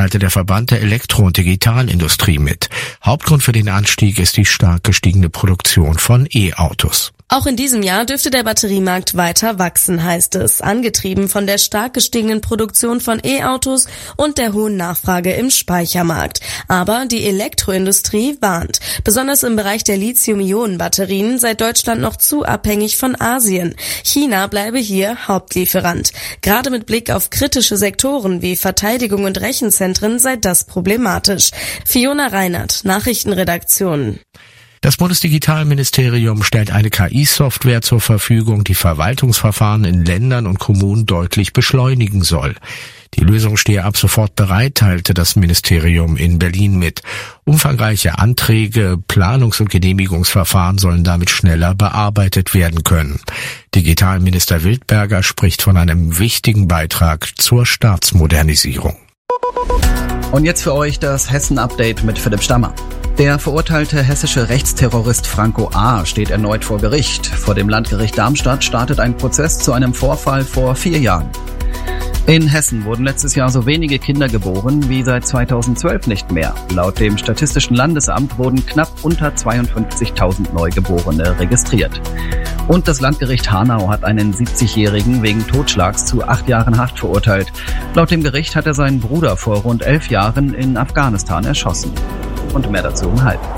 teilte der Verband der Elektro- und Digitalindustrie mit. Hauptgrund für den Anstieg ist die stark gestiegene Produktion von E-Autos. Auch in diesem Jahr dürfte der Batteriemarkt weiter wachsen, heißt es, angetrieben von der stark gestiegenen Produktion von E-Autos und der hohen Nachfrage im Speichermarkt. Aber die Elektroindustrie warnt. Besonders im Bereich der Lithium-Ionen-Batterien sei Deutschland noch zu abhängig von Asien. China bleibe hier Hauptlieferant. Gerade mit Blick auf kritische Sektoren wie Verteidigung und Rechenzentren sei das problematisch. Fiona Reinert, Nachrichtenredaktion. Das Bundesdigitalministerium stellt eine KI-Software zur Verfügung, die Verwaltungsverfahren in Ländern und Kommunen deutlich beschleunigen soll. Die Lösung stehe ab sofort bereit, teilte das Ministerium in Berlin mit. Umfangreiche Anträge, Planungs- und Genehmigungsverfahren sollen damit schneller bearbeitet werden können. Digitalminister Wildberger spricht von einem wichtigen Beitrag zur Staatsmodernisierung. Und jetzt für euch das Hessen-Update mit Philipp Stammer. Der verurteilte hessische Rechtsterrorist Franco A. steht erneut vor Gericht. Vor dem Landgericht Darmstadt startet ein Prozess zu einem Vorfall vor 4 Jahren. In Hessen wurden letztes Jahr so wenige Kinder geboren wie seit 2012 nicht mehr. Laut dem Statistischen Landesamt wurden knapp unter 52.000 Neugeborene registriert. Und das Landgericht Hanau hat einen 70-Jährigen wegen Totschlags zu 8 Jahren Haft verurteilt. Laut dem Gericht hat er seinen Bruder vor rund 11 Jahren in Afghanistan erschossen. Und mehr dazu um halb.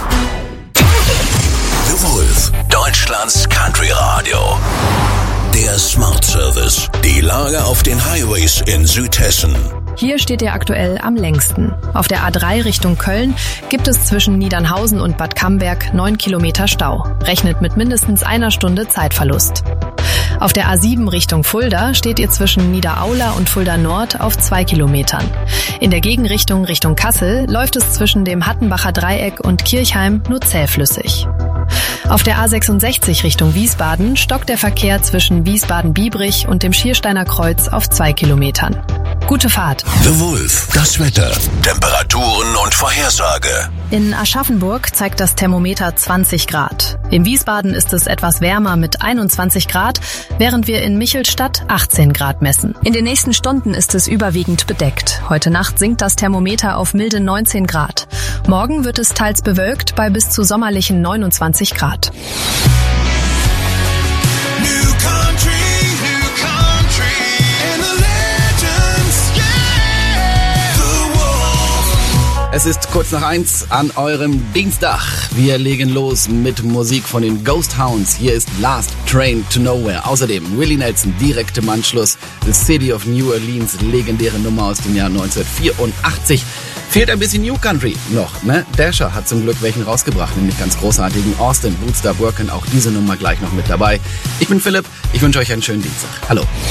The Wolf, Deutschlands Country Radio. Der Smart Service. Die Lage auf den Highways in Südhessen. Hier steht er aktuell am längsten. Auf der A3 Richtung Köln gibt es zwischen Niedernhausen und Bad Camberg 9 Kilometer Stau. Rechnet mit mindestens 1 Stunde Zeitverlust. Auf der A7 Richtung Fulda steht ihr zwischen Niederaula und Fulda Nord auf 2 Kilometern. In der Gegenrichtung Richtung Kassel läuft es zwischen dem Hattenbacher Dreieck und Kirchheim nur zähflüssig. Auf der A66 Richtung Wiesbaden stockt der Verkehr zwischen Wiesbaden-Biebrich und dem Schiersteiner Kreuz auf 2 Kilometern. Gute Fahrt. The Wolf, das Wetter, Temperaturen und Vorhersage. In Aschaffenburg zeigt das Thermometer 20 Grad. In Wiesbaden ist es etwas wärmer mit 21 Grad, während wir in Michelstadt 18 Grad messen. In den nächsten Stunden ist es überwiegend bedeckt. Heute Nacht sinkt das Thermometer auf milde 19 Grad. Morgen wird es teils bewölkt bei bis zu sommerlichen 29 Grad. Es ist kurz nach 1 an eurem Dienstag. Wir legen los mit Musik von den Ghost Hounds. Hier ist Last Train to Nowhere. Außerdem Willie Nelson direkt im Anschluss. The City of New Orleans, legendäre Nummer aus dem Jahr 1984. Fehlt ein bisschen New Country noch, ne? Dasher hat zum Glück welchen rausgebracht, nämlich ganz großartigen Austin, Boots Stop Workin', auch diese Nummer gleich noch mit dabei. Ich bin Philipp, ich wünsche euch einen schönen Dienstag. Hallo.